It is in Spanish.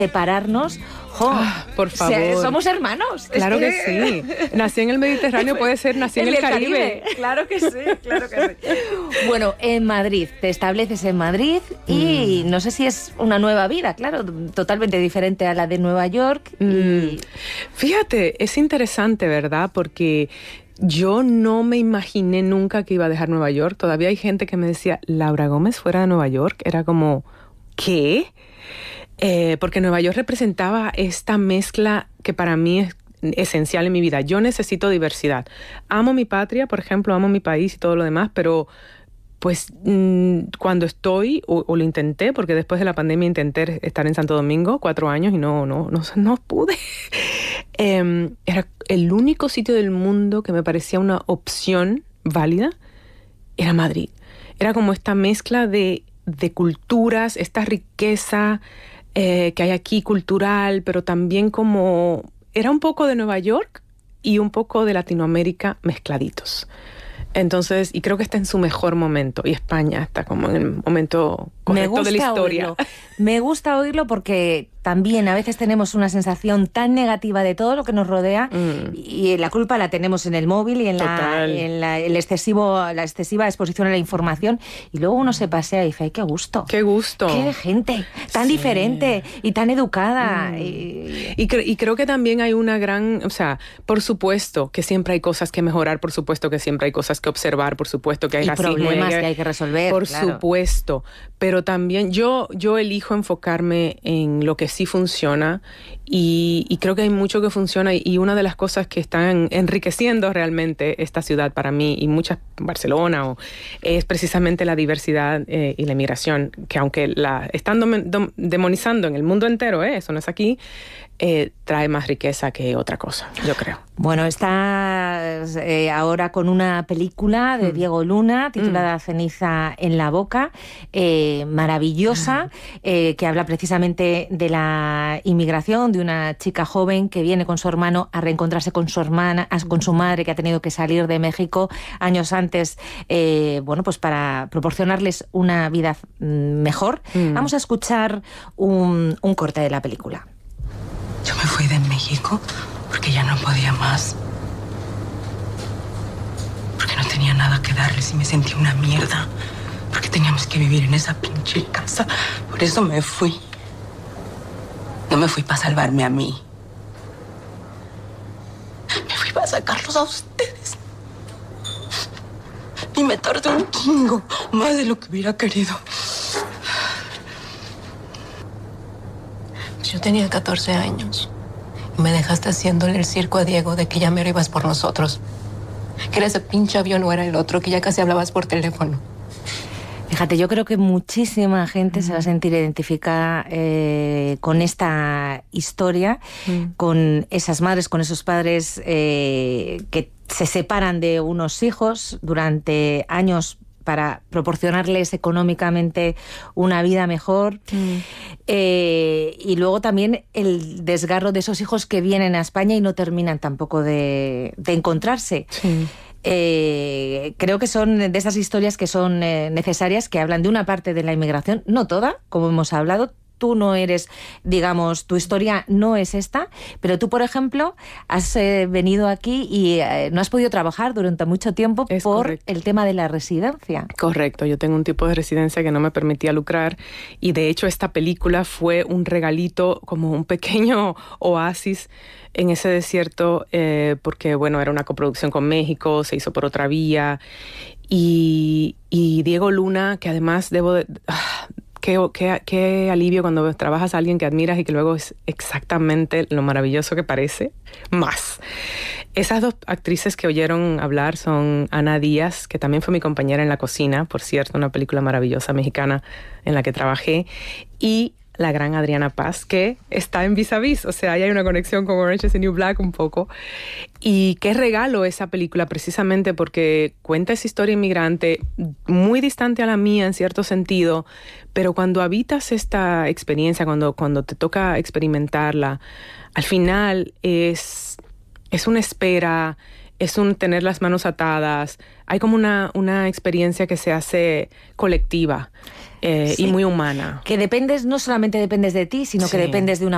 separarnos, por favor. Somos hermanos. Claro que sí. Nací en el Mediterráneo, puede ser, nací en el Caribe. Claro que sí, claro que sí. Bueno, en Madrid, te estableces en Madrid y no sé si es una nueva vida, claro, totalmente diferente a la de Nueva York. Fíjate, es interesante, ¿verdad? Porque yo no me imaginé nunca que iba a dejar Nueva York. Todavía hay gente que me decía, Laura Gómez fuera de Nueva York. Era como, ¿qué? Porque Nueva York representaba esta mezcla que para mí es esencial en mi vida. Yo necesito diversidad. Amo mi patria, por ejemplo, amo mi país y todo lo demás, pero pues cuando estoy, o lo intenté, porque después de la pandemia intenté estar en Santo Domingo 4 años y no pude. Era el único sitio del mundo que me parecía una opción válida, era Madrid. Era como esta mezcla de culturas, esta riqueza que hay aquí cultural, pero también como era un poco de Nueva York y un poco de Latinoamérica mezcladitos. Entonces, y creo que está en su mejor momento, y España está como en el momento correcto de la historia. Me gusta oírlo porque también a veces tenemos una sensación tan negativa de todo lo que nos rodea y la culpa la tenemos en el móvil y en la excesiva exposición a la información, y luego uno se pasea y dice, ¡ay, qué gusto! ¡Qué gusto! ¡Qué gente tan diferente y tan educada! Y creo que también hay una gran, o sea, por supuesto que siempre hay cosas que mejorar, por supuesto que siempre hay cosas que observar, por supuesto que hay racismo, problemas que hay que resolver, por supuesto, pero también yo elijo enfocarme en lo que sí funciona y creo que hay mucho que funciona, y una de las cosas que están enriqueciendo realmente esta ciudad para mí y muchas, Barcelona, es precisamente la diversidad y la inmigración, que aunque la están demonizando en el mundo entero, eso no es aquí, trae más riqueza que otra cosa, yo creo. Bueno, está ahora con una película de Diego Luna titulada Ceniza en la boca, maravillosa, que habla precisamente de la inmigración, de una chica joven que viene con su hermano a reencontrarse con su hermana, con su madre, que ha tenido que salir de México años antes, pues para proporcionarles una vida mejor. Vamos a escuchar un corte de la película. Yo me fui de México porque ya no podía más. Porque no tenía nada que darles y me sentí una mierda. Porque teníamos que vivir en esa pinche casa. Por eso me fui. No me fui para salvarme a mí. Me fui para sacarlos a ustedes. Y me tardé un chingo, más de lo que hubiera querido. Yo tenía 14 años y me dejaste haciéndole el circo a Diego de que ya mero ibas por nosotros. Que era ese pinche avión o era el otro, que ya casi hablabas por teléfono. Fíjate, yo creo que muchísima gente se va a sentir identificada con esta historia, con esas madres, con esos padres que se separan de unos hijos durante años para proporcionarles económicamente una vida mejor. Y luego también el desgarro de esos hijos que vienen a España y no terminan tampoco de encontrarse. Sí. Creo que son de esas historias que son necesarias, que hablan de una parte de la inmigración, no toda, como hemos hablado. Tú no eres, digamos, tu historia no es esta, pero tú, por ejemplo, has venido aquí y no has podido trabajar durante mucho tiempo por el tema de la residencia. Correcto, yo tengo un tipo de residencia que no me permitía lucrar, y de hecho esta película fue un regalito, como un pequeño oasis en ese desierto, porque bueno, era una coproducción con México, se hizo por otra vía, y Diego Luna, que además Qué alivio cuando trabajas a alguien que admiras y que luego es exactamente lo maravilloso que parece, más. Esas dos actrices que oyeron hablar son Ana Díaz, que también fue mi compañera en La Cocina, por cierto, una película maravillosa mexicana en la que trabajé, y la gran Adriana Paz, que está en Vis a Vis, o sea, ahí hay una conexión con Orange is the New Black un poco. Y qué regalo esa película, precisamente porque cuenta esa historia inmigrante muy distante a la mía en cierto sentido, pero cuando habitas esta experiencia, cuando te toca experimentarla, al final es una espera, es un tener las manos atadas, hay como una experiencia que se hace colectiva. Sí, y muy humana. Que no solamente dependes de ti, sino que dependes de una